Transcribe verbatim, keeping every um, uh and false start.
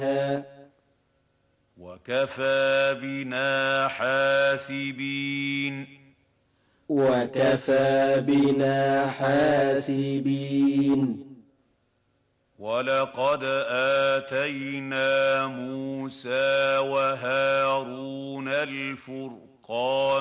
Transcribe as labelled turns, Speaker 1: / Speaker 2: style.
Speaker 1: وكفى بنا حاسبين
Speaker 2: وكفى بنا حاسبين
Speaker 1: ولقد آتينا موسى وهارون الفرقان